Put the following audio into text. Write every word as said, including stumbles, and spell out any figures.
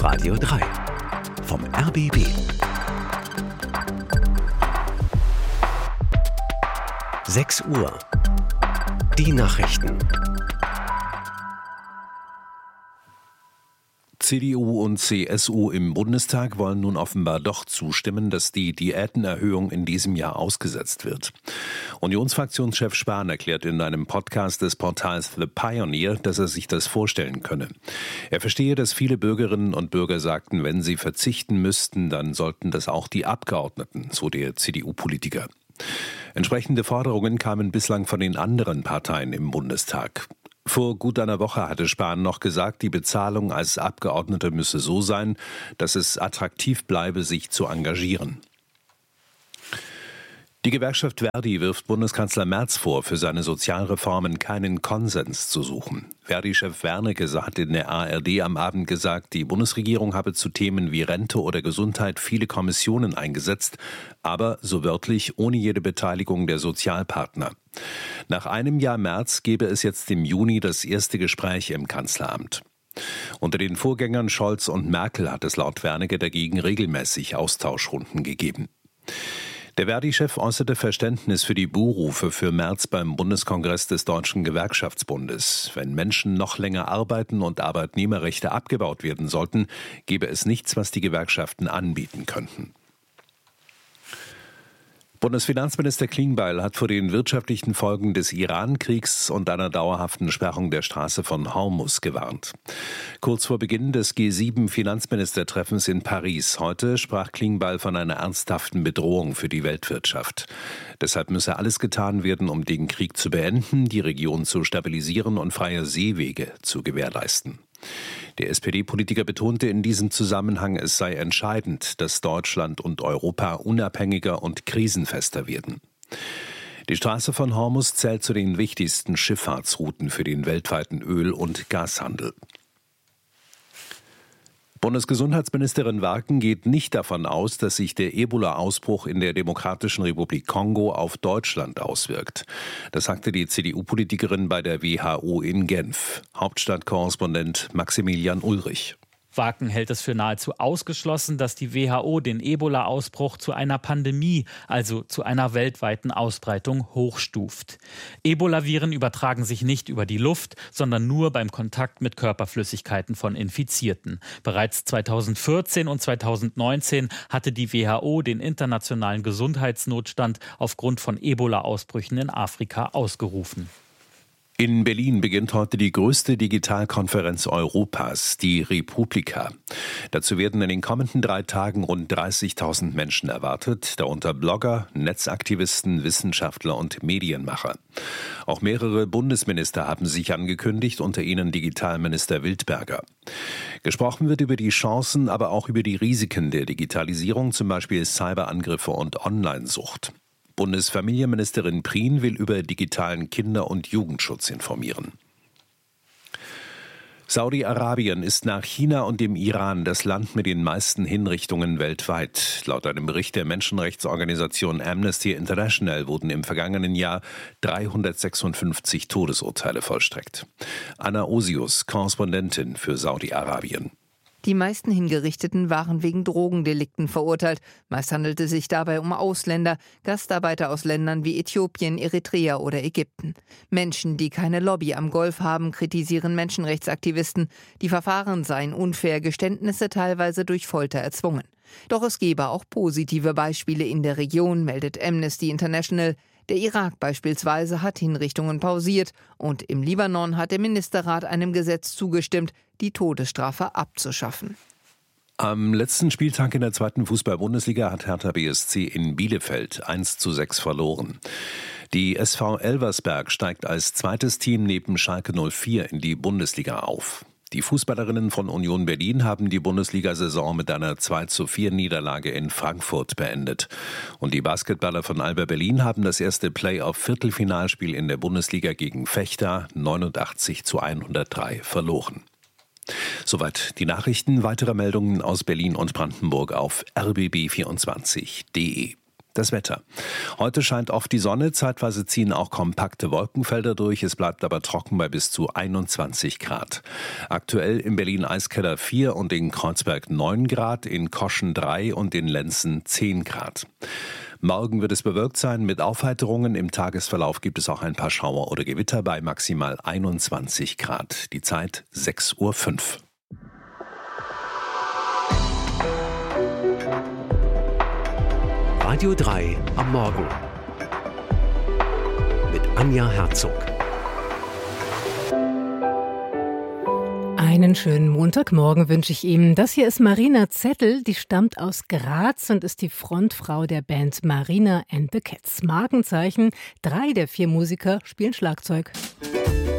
Radio drei vom R B B. sechs Uhr. Die Nachrichten. C D U und C S U im Bundestag wollen nun offenbar doch zustimmen, dass die Diätenerhöhung in diesem Jahr ausgesetzt wird. Unionsfraktionschef Spahn erklärt in einem Podcast des Portals The Pioneer, dass er sich das vorstellen könne. Er verstehe, dass viele Bürgerinnen und Bürger sagten, wenn sie verzichten müssten, dann sollten das auch die Abgeordneten, so der C D U-Politiker. Entsprechende Forderungen kamen bislang von den anderen Parteien im Bundestag. Vor gut einer Woche hatte Spahn noch gesagt, die Bezahlung als Abgeordneter müsse so sein, dass es attraktiv bleibe, sich zu engagieren. Die Gewerkschaft Verdi wirft Bundeskanzler Merz vor, für seine Sozialreformen keinen Konsens zu suchen. Verdi-Chef Wernicke hat in der A R D am Abend gesagt, die Bundesregierung habe zu Themen wie Rente oder Gesundheit viele Kommissionen eingesetzt, aber, so wörtlich, ohne jede Beteiligung der Sozialpartner. Nach einem Jahr Merz gebe es jetzt im Juni das erste Gespräch im Kanzleramt. Unter den Vorgängern Scholz und Merkel hat es laut Wernicke dagegen regelmäßig Austauschrunden gegeben. Der Verdi-Chef äußerte Verständnis für die Buhrufe für Merz beim Bundeskongress des Deutschen Gewerkschaftsbundes. Wenn Menschen noch länger arbeiten und Arbeitnehmerrechte abgebaut werden sollten, gäbe es nichts, was die Gewerkschaften anbieten könnten. Bundesfinanzminister Klingbeil hat vor den wirtschaftlichen Folgen des Iran-Kriegs und einer dauerhaften Sperrung der Straße von Hormuz gewarnt. Kurz vor Beginn des G sieben Finanzministertreffens in Paris heute sprach Klingbeil von einer ernsthaften Bedrohung für die Weltwirtschaft. Deshalb müsse alles getan werden, um den Krieg zu beenden, die Region zu stabilisieren und freie Seewege zu gewährleisten. Der S P D-Politiker betonte in diesem Zusammenhang, es sei entscheidend, dass Deutschland und Europa unabhängiger und krisenfester werden. Die Straße von Hormuz zählt zu den wichtigsten Schifffahrtsrouten für den weltweiten Öl- und Gashandel. Bundesgesundheitsministerin Warken geht nicht davon aus, dass sich der Ebola-Ausbruch in der Demokratischen Republik Kongo auf Deutschland auswirkt. Das sagte die C D U-Politikerin bei der W H O in Genf. Hauptstadtkorrespondent Maximilian Ulrich. Warken hält es für nahezu ausgeschlossen, dass die W H O den Ebola-Ausbruch zu einer Pandemie, also zu einer weltweiten Ausbreitung, hochstuft. Ebola-Viren übertragen sich nicht über die Luft, sondern nur beim Kontakt mit Körperflüssigkeiten von Infizierten. Bereits zweitausendvierzehn und zweitausendneunzehn hatte die W H O den internationalen Gesundheitsnotstand aufgrund von Ebola-Ausbrüchen in Afrika ausgerufen. In Berlin beginnt heute die größte Digitalkonferenz Europas, die Republika. Dazu werden in den kommenden drei Tagen rund dreißigtausend Menschen erwartet, darunter Blogger, Netzaktivisten, Wissenschaftler und Medienmacher. Auch mehrere Bundesminister haben sich angekündigt, unter ihnen Digitalminister Wildberger. Gesprochen wird über die Chancen, aber auch über die Risiken der Digitalisierung, zum Beispiel Cyberangriffe und Onlinesucht. Bundesfamilienministerin Prien will über digitalen Kinder- und Jugendschutz informieren. Saudi-Arabien ist nach China und dem Iran das Land mit den meisten Hinrichtungen weltweit. Laut einem Bericht der Menschenrechtsorganisation Amnesty International wurden im vergangenen Jahr dreihundertsechsundfünfzig Todesurteile vollstreckt. Anna Osius, Korrespondentin für Saudi-Arabien. Die meisten Hingerichteten waren wegen Drogendelikten verurteilt. Meist handelte es sich dabei um Ausländer, Gastarbeiter aus Ländern wie Äthiopien, Eritrea oder Ägypten. Menschen, die keine Lobby am Golf haben, kritisieren Menschenrechtsaktivisten. Die Verfahren seien unfair, Geständnisse teilweise durch Folter erzwungen. Doch es gebe auch positive Beispiele in der Region, meldet Amnesty International. Der Irak beispielsweise hat Hinrichtungen pausiert und im Libanon hat der Ministerrat einem Gesetz zugestimmt, die Todesstrafe abzuschaffen. Am letzten Spieltag in der zweiten Fußball-Bundesliga hat Hertha B S C in Bielefeld eins zu sechs verloren. Die S V Elversberg steigt als zweites Team neben Schalke null vier in die Bundesliga auf. Die Fußballerinnen von Union Berlin haben die Bundesliga-Saison mit einer zwei zu vier Niederlage in Frankfurt beendet. Und die Basketballer von Alba Berlin haben das erste Play-off-Viertelfinalspiel in der Bundesliga gegen Vechta neunundachtzig zu hundertdrei verloren. Soweit die Nachrichten. Weitere Meldungen aus Berlin und Brandenburg auf r b b vierundzwanzig punkt d e. Das Wetter. Heute scheint oft die Sonne, zeitweise ziehen auch kompakte Wolkenfelder durch. Es bleibt aber trocken bei bis zu einundzwanzig Grad. Aktuell in Berlin Eiskeller vier und in Kreuzberg neun Grad, in Koschen drei und in Lenzen zehn Grad. Morgen wird es bewölkt sein mit Aufheiterungen. Im Tagesverlauf gibt es auch ein paar Schauer oder Gewitter bei maximal einundzwanzig Grad. Die Zeit sechs Uhr fünf. Radio drei am Morgen mit Anja Herzog. Einen schönen Montagmorgen wünsche ich Ihnen. Das hier ist Marina Zettel, die stammt aus Graz und ist die Frontfrau der Band Marina and the Cats. Markenzeichen, drei der vier Musiker spielen Schlagzeug.